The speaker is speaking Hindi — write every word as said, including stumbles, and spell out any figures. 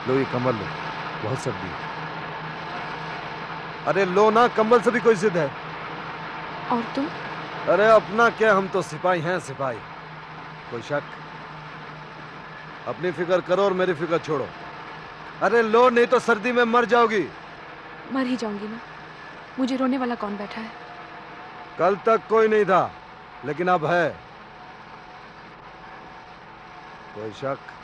लो ये कंबल लो, बहुत सर्दी है। अरे लो ना, कंबल से भी कोई जिद है। और तुम? अरे अपना क्या, हम तो सिपाही हैं सिपाही। कोई शक? अपनी फिक्र करो और मेरी फिक्र छोड़ो। अरे लो, नहीं तो सर्दी में मर जाओगी। मर ही जाऊंगी ना, मुझे रोने वाला कौन बैठा है? कल तक कोई नहीं था, लेकिन अब है। कोई शक?